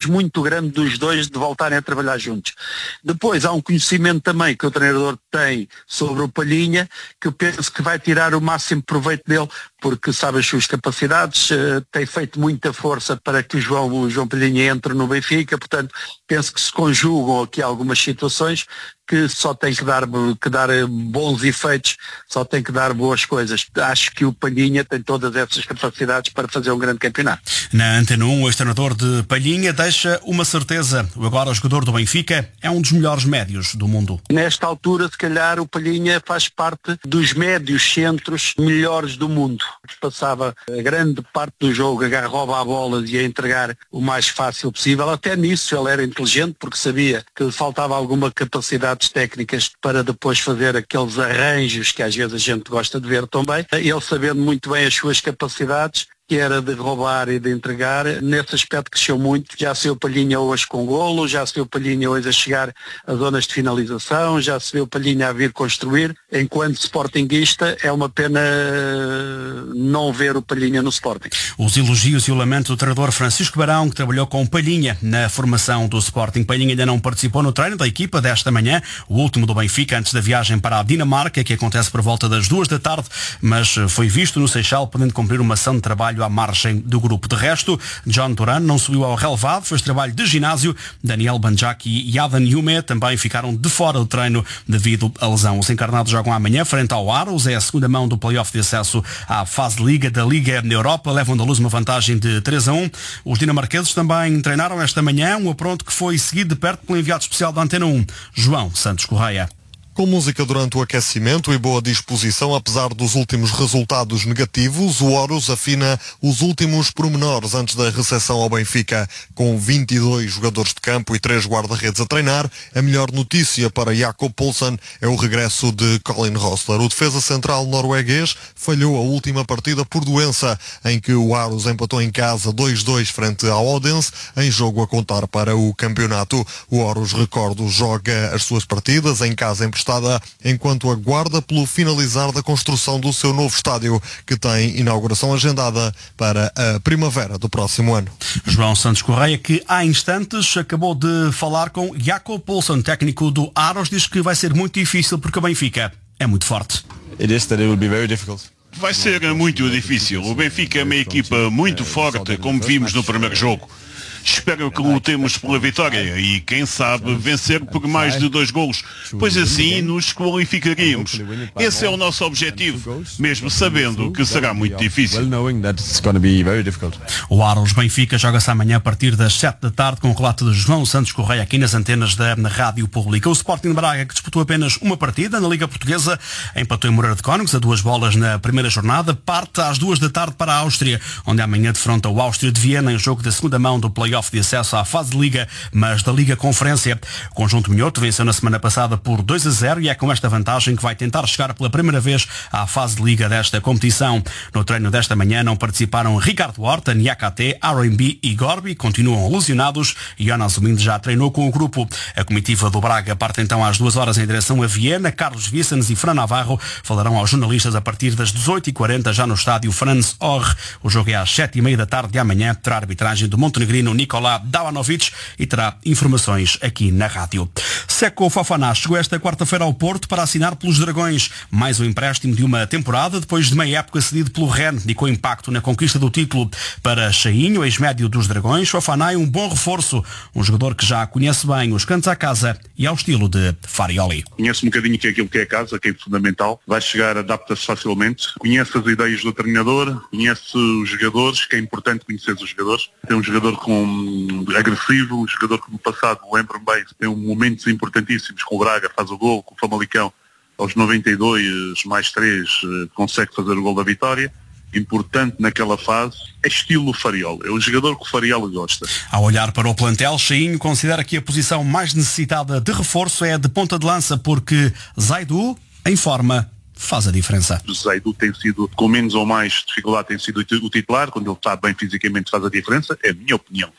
desejo muito grande dos dois de voltarem a trabalhar juntos. Depois há um conhecimento também que o treinador tem sobre o Palhinha, que eu penso que vai tirar o máximo proveito dele, porque sabe as suas capacidades, tem feito muita força para que o João Palhinha entre no Benfica, portanto penso que se conjugam aqui algumas situações que só tem que dar bons efeitos, só tem que dar boas coisas. Acho que o Palhinha tem todas essas capacidades para fazer um grande campeonato. Na Antena 1, o ex-treinador de Palhinha deixa uma certeza: o agora jogador do Benfica é um dos melhores médios do mundo. Nesta altura, se calhar, o Palhinha faz parte dos médios centros melhores do mundo. Passava a grande parte do jogo a roubar a bola e a entregar o mais fácil possível. Até nisso ele era inteligente, porque sabia que lhe faltava alguma capacidade técnicas para depois fazer aqueles arranjos que às vezes a gente gosta de ver também. Ele, sabendo muito bem as suas capacidades, que era de roubar e de entregar, nesse aspecto cresceu muito. Já se vê o Palhinha hoje com golo, já se vê o Palhinha hoje a chegar a zonas de finalização, já se vê o Palhinha a vir construir. Enquanto sportinguista, é uma pena não ver o Palhinha no Sporting. Os elogios e o lamento do treinador Francisco Barão, que trabalhou com Palhinha na formação do Sporting. Palhinha ainda não participou no treino da equipa desta manhã, o último do Benfica antes da viagem para a Dinamarca, que acontece por volta das 2 da tarde, mas foi visto no Seixal, podendo cumprir uma ação de trabalho à margem do grupo. De resto, John Duran não subiu ao relevado, fez trabalho de ginásio. Daniel Banjaki e Adan Yume também ficaram de fora do treino devido à lesão. Os encarnados jogam amanhã frente ao Aros, é a segunda mão do play-off de acesso à fase de Liga da Liga na Europa, levam da luz uma vantagem de 3-1. Os dinamarqueses também treinaram esta manhã, um apronto que foi seguido de perto pelo enviado especial da Antena 1, João Santos Correia. Com música durante o aquecimento e boa disposição, apesar dos últimos resultados negativos, o Aros afina os últimos pormenores antes da recepção ao Benfica. Com 22 jogadores de campo e 3 guarda-redes a treinar, a melhor notícia para Jakob Poulsen é o regresso de Colin Rosler. O defesa central norueguês falhou a última partida por doença, em que o Aros empatou em casa 2-2 frente ao Odense, em jogo a contar para o campeonato. O Aros, recordo, joga as suas partidas em casa emprestada, enquanto aguarda pelo finalizar da construção do seu novo estádio, que tem inauguração agendada para a primavera do próximo ano. João Santos Correia, que há instantes acabou de falar com Jakob Poulsen, técnico do Aros, diz que vai ser muito difícil porque o Benfica é muito forte. Vai ser muito difícil. O Benfica é uma equipa muito forte, como vimos no primeiro jogo. Espero que lutemos pela vitória e, quem sabe, vencer por mais de 2 golos, pois assim nos qualificaríamos. Esse é o nosso objetivo, mesmo sabendo que será muito difícil. O Aros Benfica joga-se amanhã a partir das 7 da tarde, com o relato de João Santos Correia aqui nas antenas da Rádio Pública. O Sporting de Braga, que disputou apenas uma partida na Liga Portuguesa, empatou em Moreira de Cónegos a 2 bolas na primeira jornada, parte às 2 da tarde para a Áustria, onde amanhã defronta o Áustria de Viena em jogo da segunda mão do play-off de acesso à fase de Liga, mas da Liga Conferência. O conjunto minhoto venceu na semana passada por 2-0 e é com esta vantagem que vai tentar chegar pela primeira vez à fase de Liga desta competição. No treino desta manhã não participaram Ricardo Horta, Niakate, RMB e Gorbi, continuam lesionados e Jonas Zumindo já treinou com o grupo. A comitiva do Braga parte então às 2 horas em direção a Viena. Carlos Vicens e Fran Navarro falarão aos jornalistas a partir das 18h40 já no estádio Franz Orr. O jogo é às 7h30 da tarde de amanhã, terá arbitragem do montenegrino Nikola Davanovic e terá informações aqui na rádio. Seko Fofana chegou esta quarta-feira ao Porto para assinar pelos Dragões. Mais um empréstimo de uma temporada, depois de meia época cedido pelo Rennes e com impacto na conquista do título. Para Chainho, ex-médio dos Dragões, Fofana é um bom reforço. Um jogador que já conhece bem os cantos à casa e ao estilo de Farioli. Conhece um bocadinho que é aquilo que é a casa, que é fundamental. Vai chegar, adapta-se facilmente. Conhece as ideias do treinador, conhece os jogadores, que é importante conhecer os jogadores. Tem um jogador agressivo, um jogador que no passado, lembro-me bem, tem momentos importantíssimos com o Braga, faz o gol, com o Famalicão, aos 92 mais 3 consegue fazer o gol da vitória. Importante naquela fase, é estilo Farioli, é o jogador que o Farioli gosta. Ao olhar para o plantel, Chainho considera que a posição mais necessitada de reforço é a de ponta de lança, porque Zaidu, em forma, faz a diferença. O Zaidu tem sido, com menos ou mais dificuldade, tem sido o titular. Quando ele está bem fisicamente faz a diferença, é a minha opinião.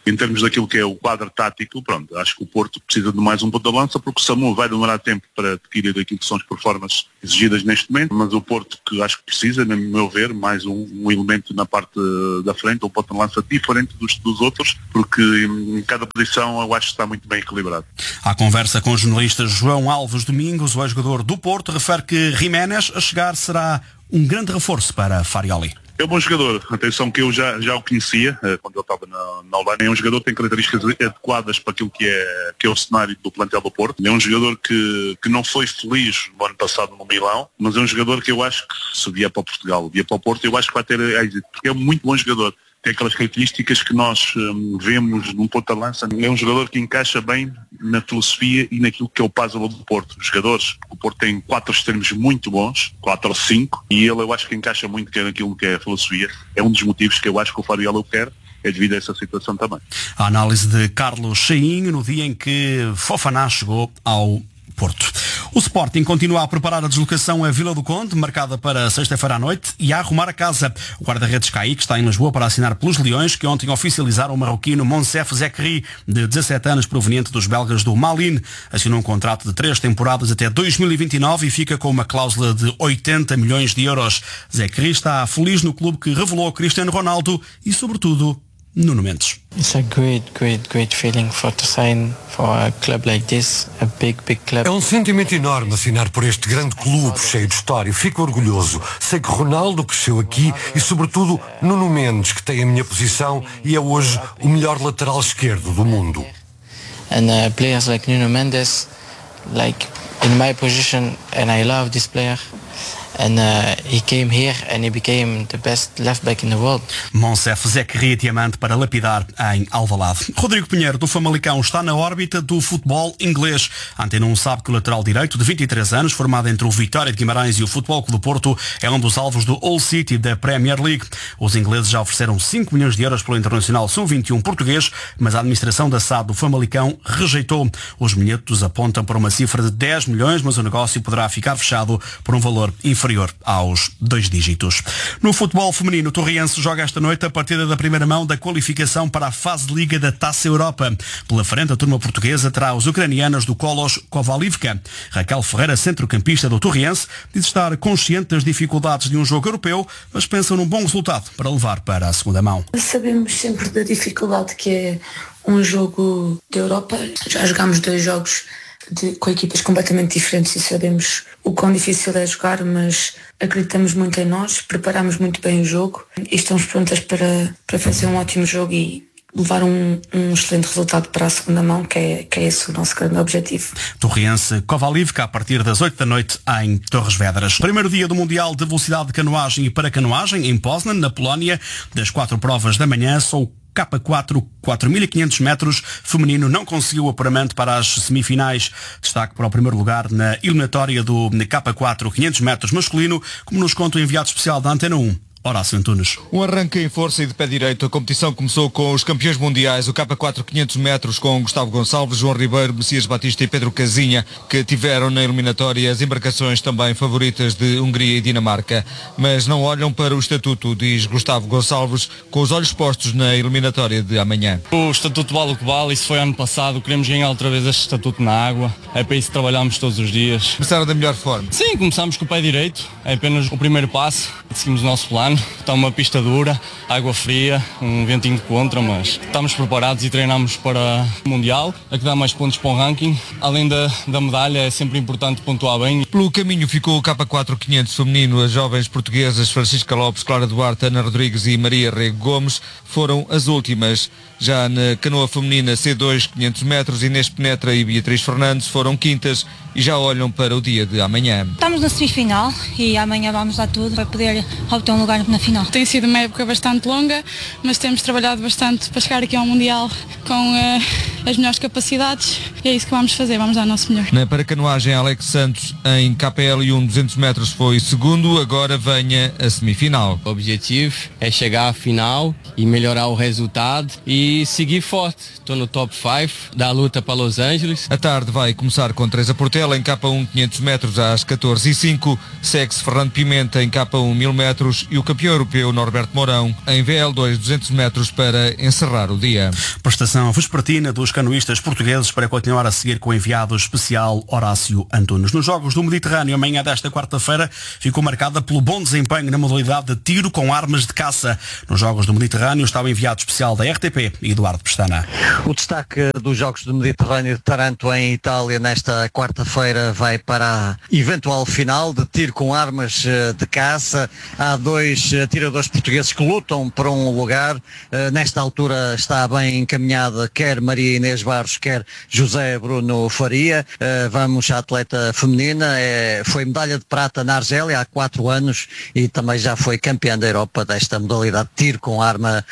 Em termos daquilo que é o quadro tático, pronto, acho que o Porto precisa de mais um ponto de lança, porque o SAMU vai demorar tempo para adquirir aquilo que são as performances exigidas neste momento, mas o Porto que acho que precisa, no meu ver, mais um elemento na parte da frente, um ponto de lança diferente dos outros, porque em cada posição eu acho que está muito bem equilibrado. À conversa com o jornalista João Alves Domingos, o ex-jogador do Porto refere que Jiménez a chegar será um grande reforço para Farioli. É um bom jogador, atenção que eu já o conhecia quando ele estava na Holanda. É um jogador que tem características adequadas para aquilo que é o cenário do plantel do Porto. É um jogador que não foi feliz no ano passado no Milão, mas é um jogador que eu acho que se vier para Portugal, vier para o Porto, eu acho que vai ter êxito, porque é um muito bom jogador. Tem aquelas características que nós vemos num ponta-lança. É um jogador que encaixa bem na filosofia e naquilo que é o puzzle do Porto. Os jogadores, o Porto tem 4 extremos muito bons, 4 ou 5, e ele eu acho que encaixa muito naquilo que é a filosofia. É um dos motivos que eu acho que o Farioli o quer, é devido a essa situação também. A análise de Carlos Chainho no dia em que Fofana chegou ao Porto. O Sporting continua a preparar a deslocação a Vila do Conde, marcada para sexta-feira à noite, e a arrumar a casa. O guarda-redes Kaique está em Lisboa para assinar pelos Leões, que ontem oficializaram o marroquino Monsef Zekri, de 17 anos, proveniente dos belgas do Malin. Assinou um contrato de 3 temporadas até 2029 e fica com uma cláusula de 80 milhões de euros. Zekri está feliz no clube que revelou Cristiano Ronaldo e, sobretudo, Nuno Mendes. It's a great feeling to sign for a club like this, a big club. É um sentimento enorme assinar por este grande clube cheio de história. Fico orgulhoso. Sei que Ronaldo cresceu aqui e, sobretudo, Nuno Mendes, que tem a minha posição e é hoje o melhor lateral esquerdo do mundo. And players like Nuno Mendes, like in my position, and I love this player. And he came here and he became the best left back in the world. Monsef Zekri, diamante para lapidar em Alvalade. Rodrigo Pinheiro, do Famalicão, está na órbita do futebol inglês. A Antena 1 sabe que o lateral direito, de 23 anos, formado entre o Vitória de Guimarães e o Futebol Clube do Porto, é um dos alvos do Hull City da Premier League. Os ingleses já ofereceram 5 milhões de euros pelo internacional sub-21 português, mas a administração da SAD do Famalicão rejeitou. Os bilhetes apontam para uma cifra de 10 milhões, mas o negócio poderá ficar fechado por um valor inferior aos 2 dígitos. No futebol feminino, o Torriense joga esta noite a partida da primeira mão da qualificação para a fase de Liga da Taça Europa. Pela frente, a turma portuguesa terá os ucranianos do Kolos Kovalivka. Raquel Ferreira, centrocampista do Torriense, diz estar consciente das dificuldades de um jogo europeu, mas pensa num bom resultado para levar para a segunda mão. Sabemos sempre da dificuldade que é um jogo da Europa. Já jogámos 2 jogos com equipas completamente diferentes e sabemos o quão difícil é jogar, mas acreditamos muito em nós, preparamos muito bem o jogo e estamos prontas para fazer um ótimo jogo e levar um excelente resultado para a segunda mão, que é esse o nosso grande objetivo. Torriense Kovalivka a partir das 8 da noite em Torres Vedras. Primeiro dia do Mundial de Velocidade de Canoagem e Paracanoagem em Poznan, na Polónia. Das 4 provas da manhã, só o K4 4.500 metros feminino não conseguiu o apuramento para as semifinais. Destaque para o primeiro lugar na eliminatória do K4 500 metros masculino, como nos conta o enviado especial da Antena 1. Horácio Antunes. Um arranque em força e de pé direito. A competição começou com os campeões mundiais, o K4 500 metros com Gustavo Gonçalves, João Ribeiro, Messias Batista e Pedro Casinha, que tiveram na eliminatória as embarcações também favoritas de Hungria e Dinamarca. Mas não olham para o estatuto, diz Gustavo Gonçalves, com os olhos postos na eliminatória de amanhã. O estatuto vale o que vale, isso foi ano passado, queremos ganhar outra vez este estatuto na água, é para isso que trabalhamos todos os dias. Começaram da melhor forma? Sim, começamos com o pé direito, é apenas o primeiro passo, seguimos o nosso plano. Está uma pista dura, água fria, um ventinho de contra, mas estamos preparados e treinamos para o Mundial, a que dá mais pontos para o ranking. Além da medalha, é sempre importante pontuar bem. Pelo caminho ficou o K4 500 feminino. As jovens portuguesas Francisca Lopes, Clara Duarte, Ana Rodrigues e Maria Rego Gomes foram as últimas. Já na canoa feminina C2 500 metros, Inês Penetra e Beatriz Fernandes foram quintas e já olham para o dia de amanhã. Estamos na semifinal e amanhã vamos dar tudo para poder obter um lugar na final. Tem sido uma época bastante longa, mas temos trabalhado bastante para chegar aqui ao Mundial com as melhores capacidades e é isso que vamos fazer, vamos dar o nosso melhor. Na paracanoagem, Alex Santos em KPL 200 metros foi segundo, agora venha a semifinal. O objetivo é chegar à final e melhorar o resultado e seguir forte. Estou no top 5 da luta para Los Angeles. A tarde vai começar com Teresa Portela em K1 500 metros às 14h05, segue-se Fernando Pimenta em K1 1000 metros e o campeão europeu Norberto Mourão em VL2 200 metros para encerrar o dia. Prestação vespertina dos canoístas portugueses para continuar a seguir com o enviado especial Horácio Antunes. Nos Jogos do Mediterrâneo, amanhã desta quarta-feira, ficou marcada pelo bom desempenho na modalidade de tiro com armas de caça. Nos Jogos do Mediterrâneo está o enviado especial da RTP, Eduardo Pestana. O destaque dos Jogos do Mediterrâneo de Taranto em Itália nesta quarta-feira vai para a eventual final de tiro com armas de caça. Há 2 atiradores portugueses que lutam por um lugar. Nesta altura está bem encaminhada quer Maria Inês Barros, quer José Bruno Faria. Vamos à atleta feminina. Foi medalha de prata na Argélia há 4 anos e também já foi campeã da Europa desta modalidade de tiro com armas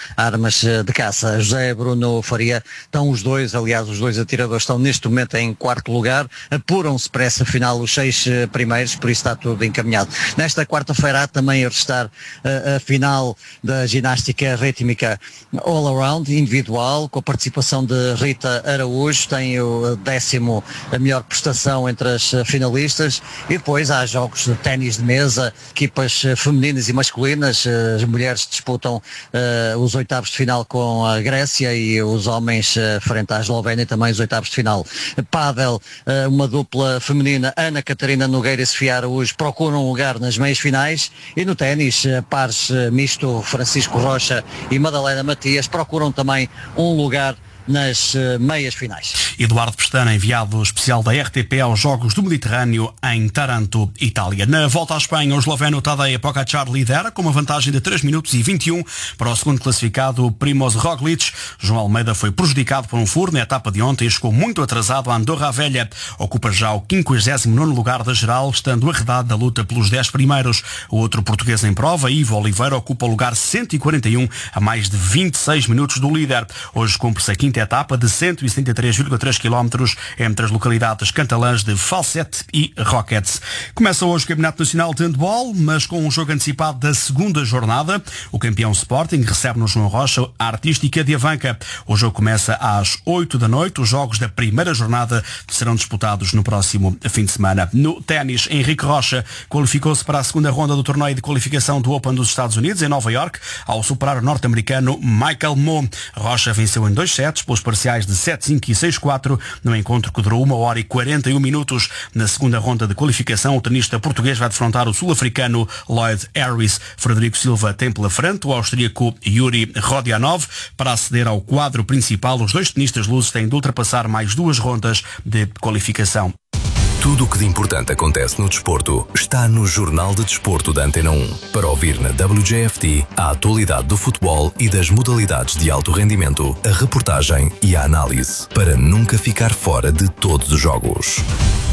de caça. José Bruno Faria, estão os dois, aliás, os 2 atiradores estão neste momento em 4º lugar. Apuram-se para essa final os 6 primeiros, por isso está tudo encaminhado. Nesta quarta-feira há também a restar a final da ginástica rítmica all around, individual, com a participação de Rita Araújo, tem o 10º a melhor prestação entre as finalistas, e depois há jogos de ténis de mesa, equipas femininas e masculinas. As mulheres disputam os oitavos de final com a Grécia e os homens frente à Eslovénia também os oitavos de final. Pádel, uma dupla feminina, Ana Catarina Nogueira e Sofia Araújo, procuram um lugar nas meias finais, e no ténis, pares misto, Francisco Rocha e Madalena Matias procuram também um lugar nas meias finais. Eduardo Pestana, enviado especial da RTP aos Jogos do Mediterrâneo em Taranto, Itália. Na volta à Espanha, o esloveno Tadej Pogačar lidera com uma vantagem de 3 minutos e 21 para o segundo classificado Primoz Roglic. João Almeida foi prejudicado por um furo na etapa de ontem e chegou muito atrasado a Andorra a Velha. Ocupa já o 59º lugar da geral, estando arredado da luta pelos 10 primeiros. O outro português em prova, Ivo Oliveira, ocupa o lugar 141 a mais de 26 minutos do líder. Hoje cumpre-se a quinta etapa de 173,3 km entre as localidades catalãs de Falset e Roquetes. Começa hoje o Campeonato Nacional de Handball, mas com um jogo antecipado da segunda jornada. O campeão Sporting recebe no João Rocha a Artística de Avanca. O jogo começa às 8 da noite. Os jogos da primeira jornada serão disputados no próximo fim de semana. No ténis, Henrique Rocha qualificou-se para a segunda ronda do torneio de qualificação do Open dos Estados Unidos em Nova York, ao superar o norte-americano Michael Mmoh. Rocha venceu em 2 sets, pelos parciais de 7-5 e 6-4, no encontro que durou 1 hora e 41 minutos. Na segunda ronda de qualificação, o tenista português vai defrontar o sul-africano Lloyd Harris. Frederico Silva tem pela frente o austríaco Yuri Rodionov. Para aceder ao quadro principal, os 2 tenistas lusos têm de ultrapassar mais 2 rondas de qualificação. Tudo o que de importante acontece no desporto está no Jornal de Desporto da Antena 1. Para ouvir na WJFT a atualidade do futebol e das modalidades de alto rendimento, a reportagem e a análise, para nunca ficar fora de todos os jogos.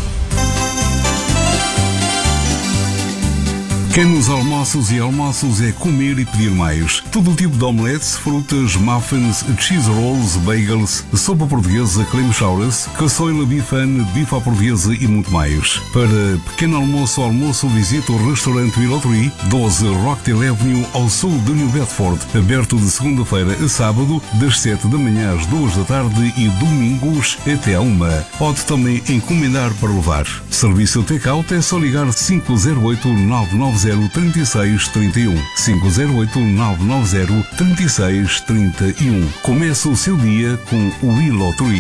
Pequenos almoços e almoços é comer e pedir mais. Todo o tipo de omeletes, frutas, muffins, cheese rolls, bagels, sopa portuguesa, cream chowers, caçoila bifane, bife à portuguesa e muito mais. Para pequeno almoço ou almoço, visite o restaurante Willow 12 Rockdale Avenue, ao sul de New Bedford. Aberto de segunda-feira a sábado, das 7 da manhã às 2 da tarde e domingos até à 1. Pode também encomendar para levar. Serviço take-out é só ligar 508-990-3631. 508-990-3631. Começa o seu dia com o Willow Tree.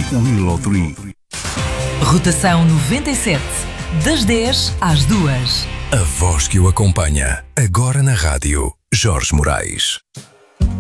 Rotação 97. Das 10 às 2. A voz que o acompanha. Agora na rádio, Jorge Moraes.